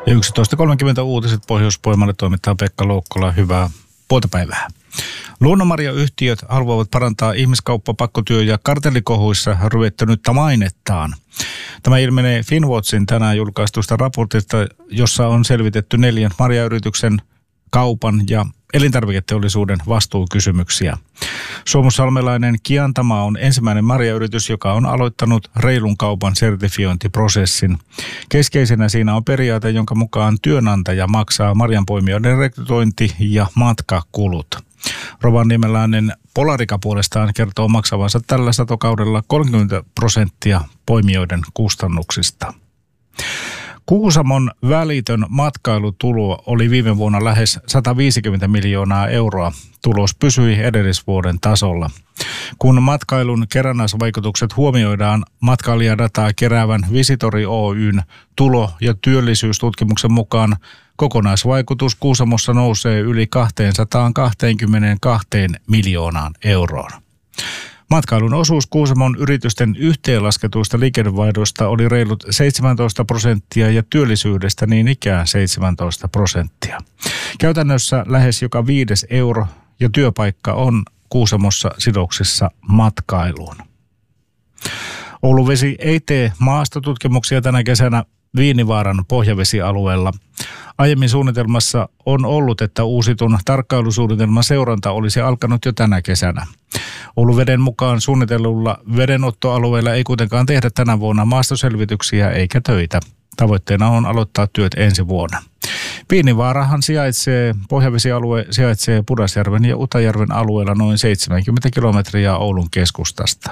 Ja 11.30 uutiset Pohjois-Pohjanmaalle toimittaa Pekka Loukkola. Hyvää puoltapäivää. Luonnonmarjayhtiöt haluavat parantaa ihmiskauppa-, pakkotyö- ja kartellikohuissa ryvettynyttä mainettaan. Tämä ilmenee Finnwatchin tänään julkaistusta raportista, jossa on selvitetty 4 marjayrityksen, kaupan ja elintarviketeollisuuden vastuukysymyksiä. Suomussalmelainen Kiantama on ensimmäinen marjayritys, joka on aloittanut reilun kaupan sertifiointiprosessin. Keskeisenä siinä on periaate, jonka mukaan työnantaja maksaa marjanpoimijoiden rekrytointi- ja matkakulut. Rovaniemeläinen Polarika puolestaan kertoo maksavansa tällä satokaudella 30% poimijoiden kustannuksista. Kuusamon välitön matkailutulo oli viime vuonna lähes 150 miljoonaa euroa. Tulos pysyi edellisvuoden tasolla. Kun matkailun kerrannaisvaikutukset huomioidaan, matkailijadataa keräävän Visitori Oyn tulo- ja työllisyystutkimuksen mukaan kokonaisvaikutus Kuusamossa nousee yli 222 miljoonaan euroon. Matkailun osuus Kuusamon yritysten yhteenlasketuista liikevaihdoista oli reilut 17% ja työllisyydestä niin ikään 17%. Käytännössä lähes joka 5. euro ja työpaikka on Kuusamossa sidoksissa matkailuun. Ouluvesi ei tee maastotutkimuksia tänä kesänä Viinivaaran pohjavesialueella. Aiemmin suunnitelmassa on ollut, että uusitun tarkkailusuunnitelman seuranta olisi alkanut jo tänä kesänä. Ouluveden mukaan suunnitellulla vedenottoalueella ei kuitenkaan tehdä tänä vuonna maastoselvityksiä eikä töitä. Tavoitteena on aloittaa työt ensi vuonna. Viinivaarahan pohjavesialue sijaitsee Pudasjärven ja Utajärven alueella noin 70 kilometriä Oulun keskustasta.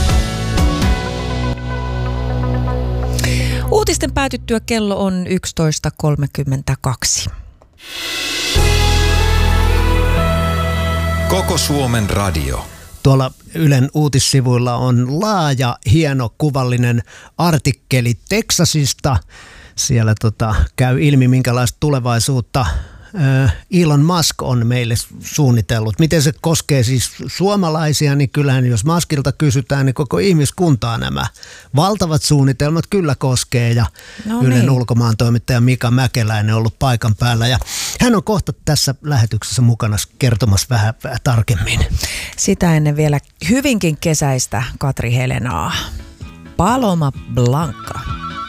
Uutisten päätyttyä kello on 11.32. Koko Suomen radio. Tuolla Ylen uutissivuilla on laaja, hieno, kuvallinen artikkeli Teksasista. Siellä käy ilmi, minkälaista tulevaisuutta Elon Musk on meille suunnitellut. Miten se koskee siis suomalaisia, niin kyllähän jos Muskilta kysytään, niin koko ihmiskuntaa nämä valtavat suunnitelmat kyllä koskee. Ja Ylen ulkomaantoimittaja Mika Mäkeläinen on ollut paikan päällä. Ja hän on kohta tässä lähetyksessä mukana kertomassa vähän tarkemmin. Sitä ennen vielä hyvinkin kesäistä Katri Helenaa. Paloma Blanca.